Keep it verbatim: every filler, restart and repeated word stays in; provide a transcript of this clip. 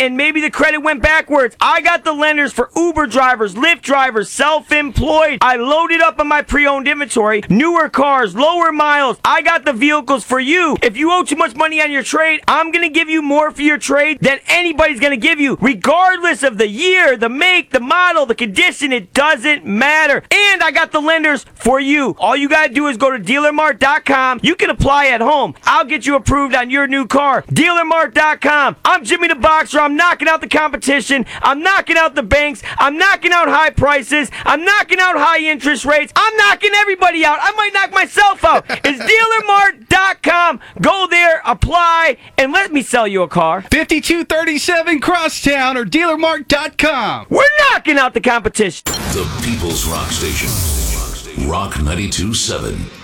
and maybe the credit went backwards. I got the lenders for Uber drivers, Lyft drivers, self-employed. I loaded up on my pre-owned inventory, newer cars, lower miles. I got the vehicles for you. If you owe too much money on your trade, I'm going to give you more for your trade than anybody's going to give you, regardless of the year, the make, the model, the condition. It doesn't matter. And I got the lenders for you. All you got to do is go to dealer mart dot com. You can apply at home. I'll get you approved on your new car. dealer mart dot com. I'm Jimmy the Boxer. I'm knocking out the competition. I'm knocking out the banks. I'm knocking out high prices. I'm knocking out high interest rates. I'm knocking everybody out. I might knock myself out. It's dealer mart dot com. Go there, apply, and let me sell you a car. fifty-two thirty-seven Crosstown or dealer mart dot com. We're knocking out the competition. The People's Rock Station. Rock ninety-two point seven.